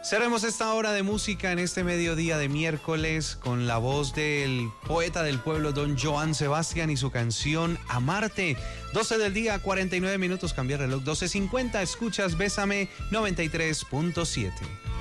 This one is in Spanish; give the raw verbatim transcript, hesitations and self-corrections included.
Cerremos esta hora de música en este mediodía de miércoles con la voz del poeta del pueblo, don Joan Sebastián, y su canción Amarte. doce del día, cuarenta y nueve minutos, cambia el reloj, doce cincuenta, escuchas Bésame noventa y tres punto siete.